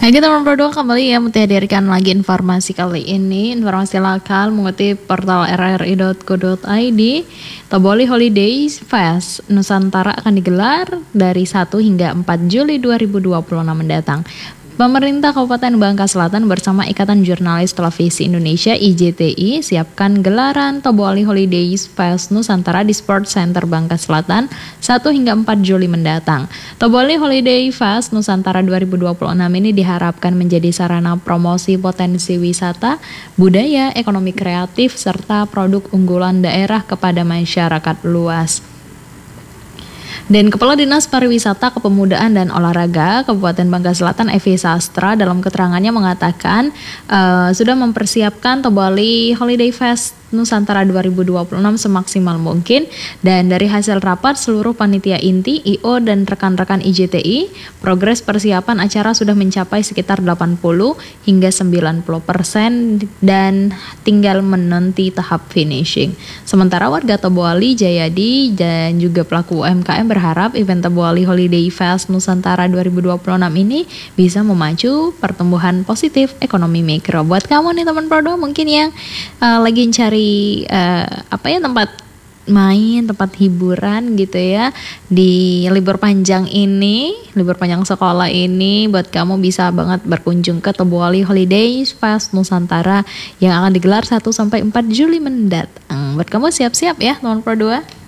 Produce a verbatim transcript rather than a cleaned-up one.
Hai teman produk, kembali ya menghadirkan lagi informasi kali ini. Informasi lokal mengutip portal r r i dot co dot i d. Toboli Holidays Fest Nusantara akan digelar dari satu hingga empat Juli dua ribu dua puluh enam mendatang. Pemerintah Kabupaten Bangka Selatan bersama Ikatan Jurnalis Televisi Indonesia I J T I siapkan gelaran Toboli Holidays Fest Nusantara di Sport Center Bangka Selatan satu hingga empat Juli mendatang. Toboli Holiday Fest Nusantara dua ribu dua puluh enam ini diharapkan menjadi sarana promosi potensi wisata, budaya, ekonomi kreatif, serta produk unggulan daerah kepada masyarakat luas. Dan Kepala Dinas Pariwisata, Kepemudaan dan Olahraga Kabupaten Bangka Selatan Evi Sastra dalam keterangannya mengatakan uh, sudah mempersiapkan Toboli Holiday Fest Nusantara dua ribu dua puluh enam semaksimal mungkin, dan dari hasil rapat seluruh panitia inti, I O dan rekan-rekan I J T I, progres persiapan acara sudah mencapai sekitar delapan puluh hingga sembilan puluh persen dan tinggal menanti tahap finishing. Sementara warga Toboli, Jayadi dan juga pelaku U M K M berharap event Toboli Holiday Fest Nusantara dua ribu dua puluh enam ini bisa memacu pertumbuhan positif ekonomi mikro. Buat kamu nih teman produk mungkin yang uh, lagi cari uh, apa ya tempat main, tempat hiburan gitu ya di libur panjang ini, libur panjang sekolah ini, buat kamu bisa banget berkunjung ke Toboli Holiday Fest Nusantara yang akan digelar satu sampai empat Juli mendatang. Buat kamu siap-siap ya teman Pro dua.